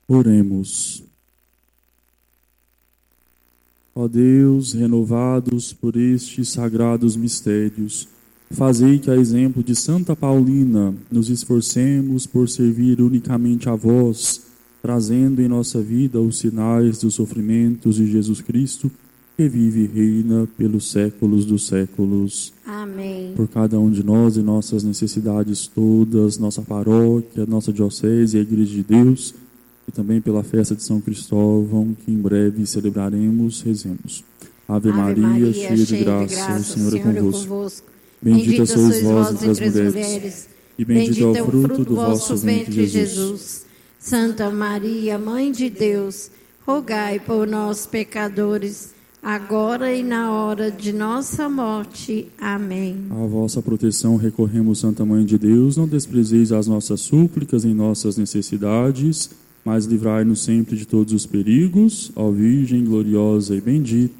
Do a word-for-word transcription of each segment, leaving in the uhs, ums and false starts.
Oremos. Ó Deus, renovados por estes sagrados mistérios, fazei que, a exemplo de Santa Paulina, nos esforcemos por servir unicamente a vós, trazendo em nossa vida os sinais dos sofrimentos de Jesus Cristo, que vive e reina pelos séculos dos séculos. Amém. Por cada um de nós e nossas necessidades todas, nossa paróquia, nossa diocese e a Igreja de Deus, e também pela festa de São Cristóvão, que em breve celebraremos, rezemos. Ave, Ave Maria, Maria, cheia de cheia graça, de graça, o Senhor é convosco. convosco. Bendita sois vós entre entre as mulheres, e bendito é o fruto do vosso ventre, Jesus. Santa Maria, Mãe de Deus, rogai por nós, pecadores, agora e na hora de nossa morte. Amém. À vossa proteção recorremos, Santa Mãe de Deus. Não desprezeis as nossas súplicas em nossas necessidades, mas livrai-nos sempre de todos os perigos, ó Virgem gloriosa e bendita.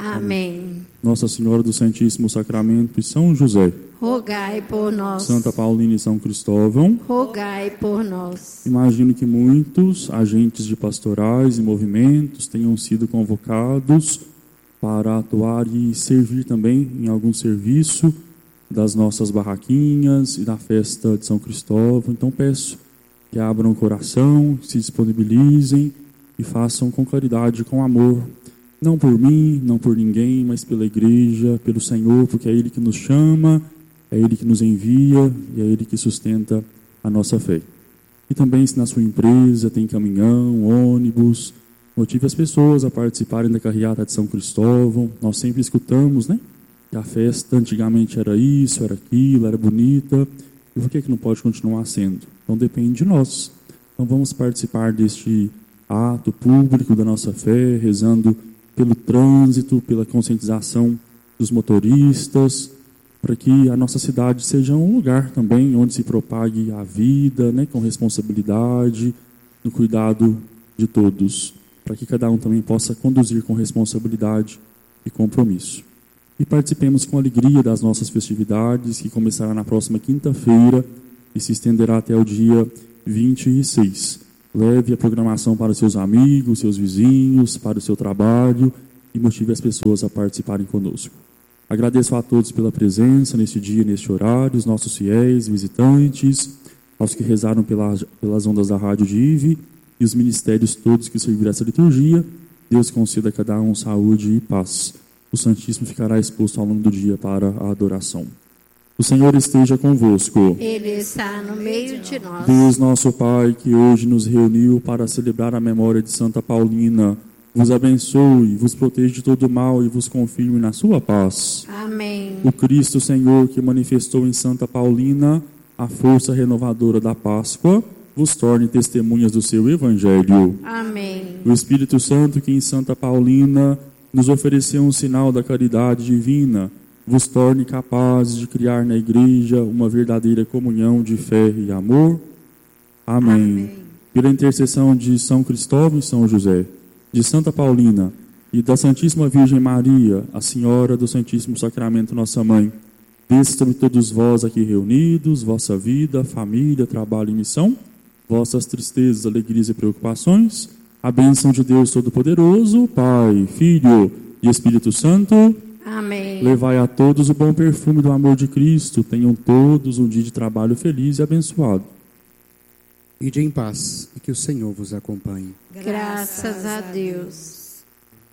Amém. Nossa Senhora do Santíssimo Sacramento e São José, rogai por nós. Santa Paulina e São Cristóvão, rogai por nós. Imagino que muitos agentes de pastorais e movimentos tenham sido convocados para atuar e servir também em algum serviço das nossas barraquinhas e da festa de São Cristóvão. Então peço que abram o coração, se disponibilizem e façam com caridade, com amor, não por mim, não por ninguém, mas pela Igreja, pelo Senhor, porque é Ele que nos chama, é Ele que nos envia e é Ele que sustenta a nossa fé. E também, se na sua empresa tem caminhão, ônibus, motive as pessoas a participarem da carreata de São Cristóvão. Nós sempre escutamos, né, que a festa antigamente era isso, era aquilo, era bonita, e por que que não pode continuar sendo? Então depende de nós. Então vamos participar deste ato público da nossa fé, rezando pelo trânsito, pela conscientização dos motoristas, para que a nossa cidade seja um lugar também onde se propague a vida, né, com responsabilidade, no cuidado de todos, para que cada um também possa conduzir com responsabilidade e compromisso. E participemos com alegria das nossas festividades, que começará na próxima quinta-feira e se estenderá até o dia vinte e seis. Leve a programação para seus amigos, seus vizinhos, para o seu trabalho e motive as pessoas a participarem conosco. Agradeço a todos pela presença neste dia, neste horário, os nossos fiéis, visitantes, aos que rezaram pela, pelas ondas da Rádio Dive e os ministérios todos que serviram essa liturgia. Deus conceda a cada um saúde e paz. O Santíssimo ficará exposto ao longo do dia para a adoração. O Senhor esteja convosco. Ele está no meio de nós. Deus nosso Pai, que hoje nos reuniu para celebrar a memória de Santa Paulina, vos abençoe, vos proteja de todo mal e vos confirme na sua paz. Amém. O Cristo Senhor, que manifestou em Santa Paulina a força renovadora da Páscoa, vos torne testemunhas do seu Evangelho. Amém. O Espírito Santo, que em Santa Paulina nos ofereceu um sinal da caridade divina, vos torne capazes de criar na Igreja uma verdadeira comunhão de fé e amor. Amém. Amém. Pela intercessão de São Cristóvão e São José, de Santa Paulina e da Santíssima Virgem Maria, a Senhora do Santíssimo Sacramento, nossa Mãe, desça sobre todos vós aqui reunidos, vossa vida, família, trabalho e missão, vossas tristezas, alegrias e preocupações, a bênção de Deus Todo-Poderoso, Pai, Filho e Espírito Santo. Amém. Levai a todos o bom perfume do amor de Cristo. Tenham todos um dia de trabalho feliz e abençoado. Ide em paz e que o Senhor vos acompanhe. Graças a Deus.